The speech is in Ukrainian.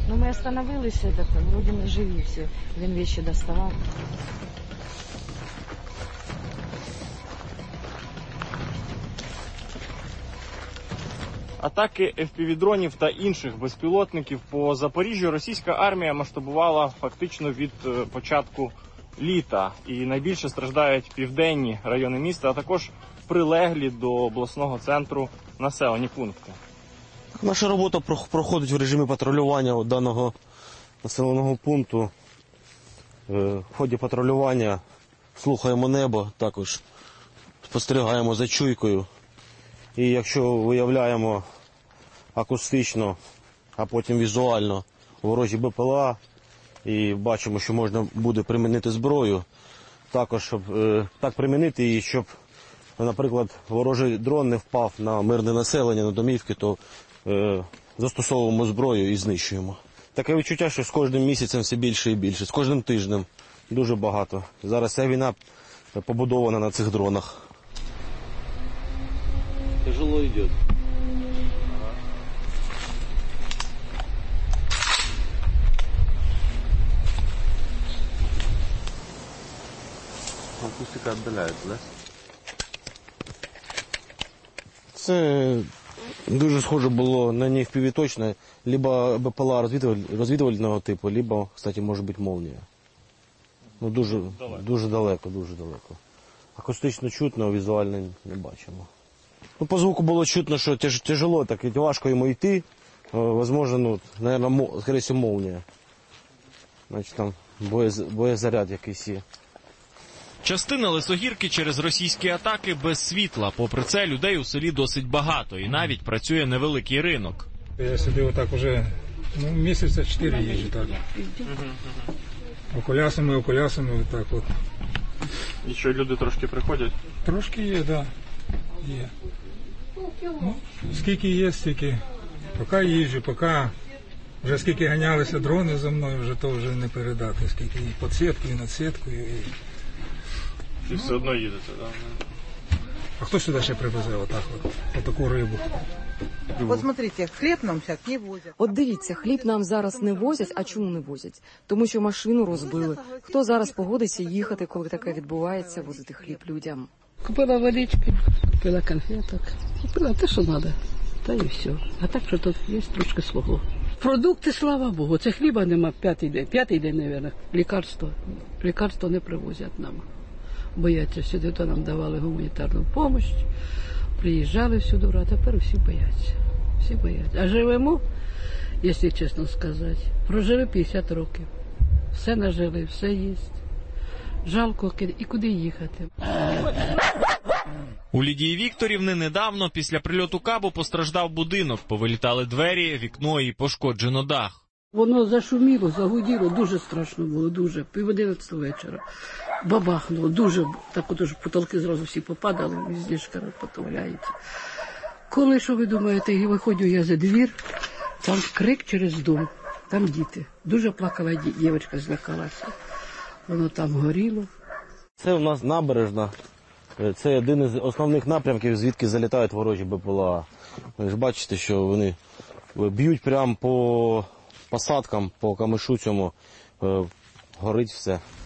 Ну, ми остановилися, вроді ми живі всі. Він речі доставав. Атаки FPV-дронів та інших безпілотників по Запоріжжю російська армія масштабувала фактично від початку літа. І найбільше страждають південні райони міста, а також прилеглі до обласного центру населені пункти. Наша робота проходить в режимі патрулювання даного населеного пункту. В ході патрулювання слухаємо небо, також спостерігаємо за чуйкою. І якщо виявляємо акустично, а потім візуально ворожі БПЛА і бачимо, що можна буде примінити зброю, також щоб так примінити її, щоб, наприклад, ворожий дрон не впав на мирне населення, на домівки, то застосовуємо зброю і знищуємо. Таке відчуття, що з кожним місяцем все більше і більше, з кожним тижнем дуже багато. Зараз ця війна побудована на цих дронах. Тяжело идет. Акустика віддаляється, да? Це дуже схоже було на FPV точно, либо БПЛА розвідувального типу, либо, кстати, може бути молнія. Ну, дуже далеко. Акустично чутно, візуально не бачимо. Ну, по звуку було чутно, що тяжело, так і важко йому йти. Возможно, наверное, скорее всего, молния. Значить, там боєзаряд якийсь є. Частина Лисогірки через російські атаки без світла. Попри це, людей у селі досить багато і навіть працює невеликий ринок. Я сюди отак уже місяця 4 їжджу. Так. Околясами, отак от. І що, люди трошки приходять? Трошки є, так. Да. Є. Ну, скільки є, стільки. Поки їжджу, поки вже скільки ганялися дрони за мною, вже то вже не передати. Скільки і під сіткою, і над сіткою. І все одно їдете, так? А хто сюди ще привезе отаку рибу? От смотрите, хліб нам зараз не возять. От дивіться, хліб нам зараз не возять. А чому не возять? Тому що машину розбили. Хто зараз погодиться їхати, коли таке відбувається, возити хліб людям? Купила водички, купила конфеток, купила те, що треба, та і все. А так, що тут є трошки свого. Продукти, слава Богу, це хліба нема п'ятий день, мабуть. Лікарство не привозять нам. Бояться сюди, то нам давали гуманітарну допомогу, приїжджали сюди, а тепер всі бояться. А живемо, якщо чесно сказати, прожили 50 років. Все нажили, все є. Жалко, і куди їхати. У Лідії Вікторівни недавно після прильоту кабу постраждав будинок. Повилітали двері, вікно і пошкоджено дах. Воно зашуміло, загуділо, дуже страшно було, дуже. 10:30 вечора. Бабахнуло, дуже, так от потолки зразу всі попадали, везде ж потовляється. Коли, що ви думаєте, виходжу я за двір, там крик через дом, там діти. Дуже плакала дівчинка, злякалася. Воно там горіло. Це у нас набережна. Це один із основних напрямків, звідки залітають ворожі БПЛА. Ви ж бачите, що вони б'ють прямо по посадкам, по камишу цьому, горить все.